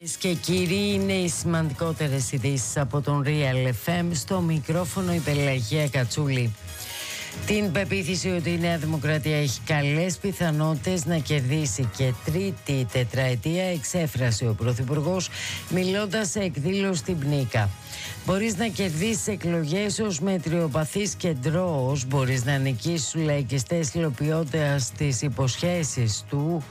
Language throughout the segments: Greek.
Και κύριοι, είναι οι σημαντικότερες ειδήσεις από τον Real FM. Στο μικρόφωνο η Πελαγία Κατσούλη. Την πεποίθηση ότι η Νέα Δημοκρατία έχει καλές πιθανότητες να κερδίσει και τρίτη τετραετία εξέφρασε ο Πρωθυπουργός μιλώντας σε εκδήλωση στην Πνίκα. Μπορείς να κερδίσεις εκλογές ως μετριοπαθής κεντρός, μπορείς να νικήσεις τους λαϊκιστές υλοποιώντας τις υποσχέσεις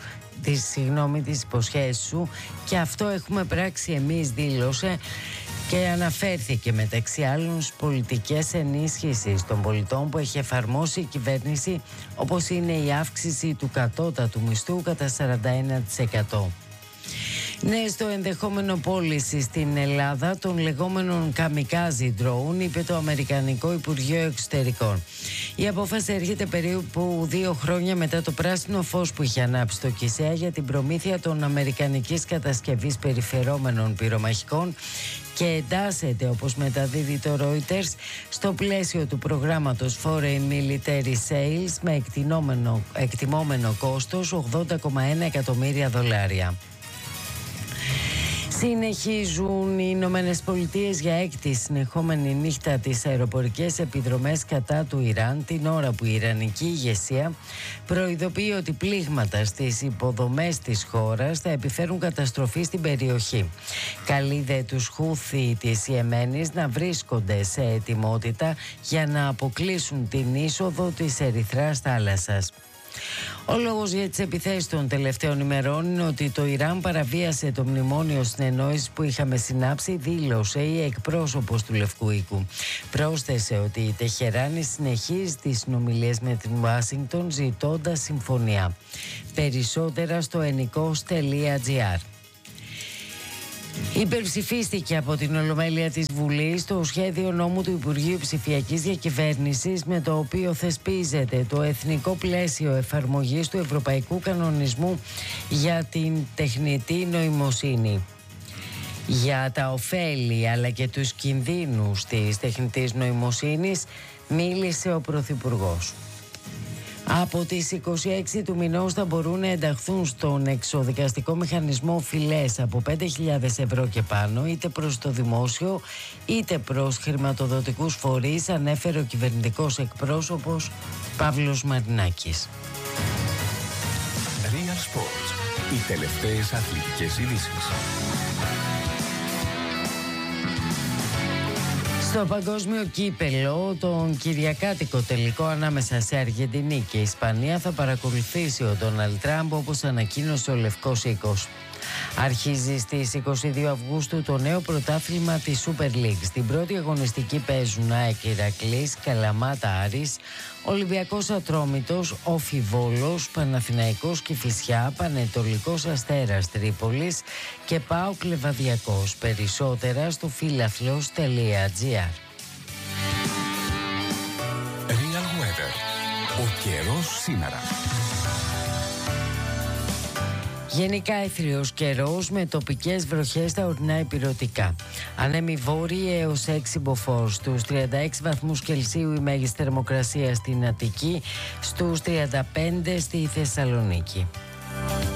σου, και αυτό έχουμε πράξει εμείς, δήλωσε, και αναφέρθηκε μεταξύ άλλων στις πολιτικές ενίσχυσης των πολιτών που έχει εφαρμόσει η κυβέρνηση, όπως είναι η αύξηση του κατώτατου μισθού κατά 41%. Ναι στο ενδεχόμενο πώληση στην Ελλάδα των λεγόμενων καμικάζι drone, είπε το Αμερικανικό Υπουργείο Εξωτερικών. Η απόφαση έρχεται περίπου 2 χρόνια μετά το πράσινο φως που είχε ανάψει το ΚΙΣΕΑ για την προμήθεια των αμερικανικής κατασκευής περιφερόμενων πυρομαχικών και εντάσσεται, όπως μεταδίδει το Reuters, στο πλαίσιο του προγράμματος Foreign Military Sales με εκτιμόμενο κόστος $80,1 εκατομμύρια. Συνεχίζουν οι Ηνωμένες Πολιτείες για έκτη συνεχόμενη νύχτα τις αεροπορικές επιδρομές κατά του Ιράν, την ώρα που η Ιρανική ηγεσία προειδοποιεί ότι πλήγματα στις υποδομές της χώρας θα επιφέρουν καταστροφή στην περιοχή. Καλεί δε τους Χούθι της Ιεμένης να βρίσκονται σε ετοιμότητα για να αποκλείσουν την είσοδο της Ερυθράς θάλασσας. Ο λόγος για τις επιθέσεις των τελευταίων ημερών είναι ότι το Ιράν παραβίασε το μνημόνιο συνεννόησης που είχαμε συνάψει, δήλωσε η εκπρόσωπος του Λευκού Οίκου. Πρόσθεσε ότι η Τεχεράνη συνεχίζει τις συνομιλίες με την Ουάσιγκτον ζητώντας συμφωνία. Περισσότερα στο ennikos.gr. Υπερψηφίστηκε από την Ολομέλεια της Βουλής το σχέδιο νόμου του Υπουργείου Ψηφιακής Διακυβέρνησης, με το οποίο θεσπίζεται το εθνικό πλαίσιο εφαρμογής του Ευρωπαϊκού Κανονισμού για την τεχνητή νοημοσύνη. Για τα ωφέλη αλλά και τους κινδύνους της τεχνητής νοημοσύνης μίλησε ο Πρωθυπουργός. Από τις 26 του μηνός θα μπορούν να ενταχθούν στον εξοδικαστικό μηχανισμό φυλές από 5.000 ευρώ και πάνω, είτε προς το δημόσιο είτε προς χρηματοδοτικούς φορείς, ανέφερε ο κυβερνητικός εκπρόσωπος Παύλος Μαρινάκης. Real Sports. Οι τελευταίες αθλητικές ειδήσεις. Στο παγκόσμιο κύπελο, τον κυριακάτικο τελικό ανάμεσα σε Αργεντινή και Ισπανία θα παρακολουθήσει ο Ντόναλντ Τραμπ, όπως ανακοίνωσε ο Λευκός Οίκος. Αρχίζει στις 22 Αυγούστου το νέο πρωτάθλημα της Super League. Στην πρώτη αγωνιστική παίζουν ΑΕΚ Ηρακλής, Καλαμάτα Άρης, Ολυμπιακός Ατρόμητος, Όφι Βόλος, Παναθηναϊκός Κηφισιά, Πανετολικός Αστέρας Τρίπολης και ΠΑΟΚ Λεβαδιακός. Περισσότερα στο φίλαθλος.gr. Real Weather. Ο καιρός σήμερα. Γενικά αιθριος καιρός με τοπικές βροχές στα ορεινά ηπειρωτικά. Ανέμοι βόρειοι έως 6 μποφόρ. Στους 36 βαθμούς Κελσίου η μέγιστη θερμοκρασία στην Αττική, στους 35 στη Θεσσαλονίκη.